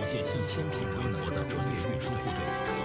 界1000匹规模的专业运输部队。